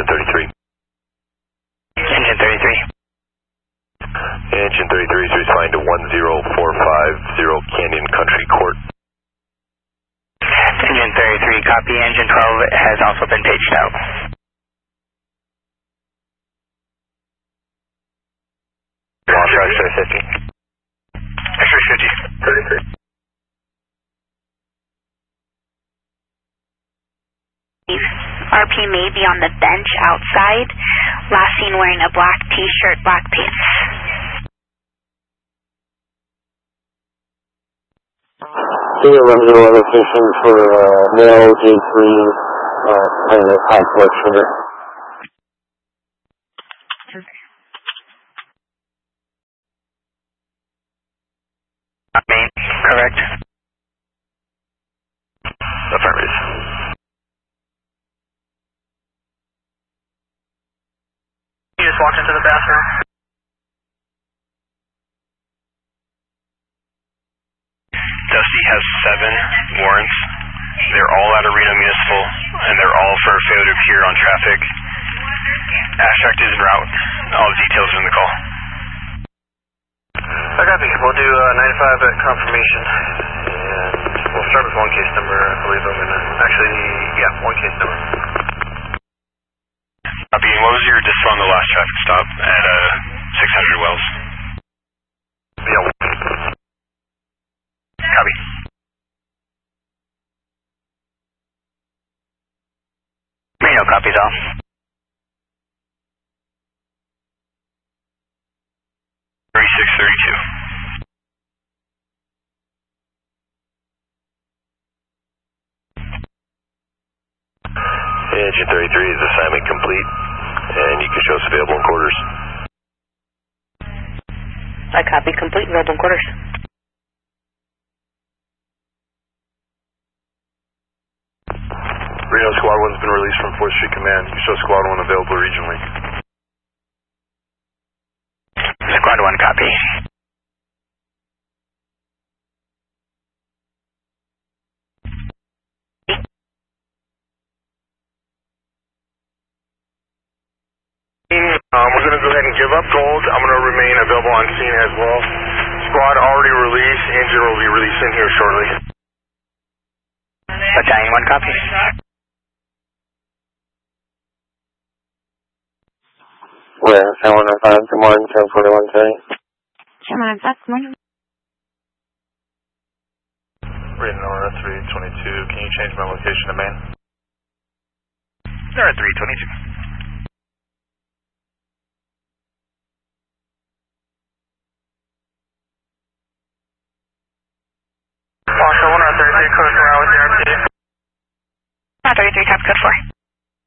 Engine 33. Engine 33. Engine 33 is responding to 10450 Canyon Country Court. Engine 33, copy. Engine 12 has also been paged out. X-ray 50. X-ray 50. 33. RP may be on the bench outside, last seen wearing a black t-shirt, black pants. Runs a location for male J3 and a high blood sugar. Main, correct? Affirmative. You just walked into the bathroom. Dusty has 7 warrants. They're all out of Reno Municipal, and they're all for failure to appear on traffic. Abstract is en route. All the details are in the call. I copy. We'll do 95 at confirmation. And we'll start with one case number, I believe I'm going to... Actually, yeah, one case number. Copy. What was your dispo on the last traffic stop at 600 Wells? Yeah. Copy. Reno copies all. Engine 33 is assignment complete, and you can show us available in quarters. I copy. Complete. Available in quarters. Reno Squad 1's been released from 4th Street Command. You show Squad 1 available regionally. Squad 1 copy. We're going to go ahead and give up gold. I'm going to remain available on scene as well. Squad already released. Engine will be released in here shortly. Battalion 1 copy. Where? 715, good morning, 741 today. 715, good morning. Reno 322, can you change my location to main? They're at 322. Foxtrot 1 on 33, code 4 with the RP. 33, copy code 4.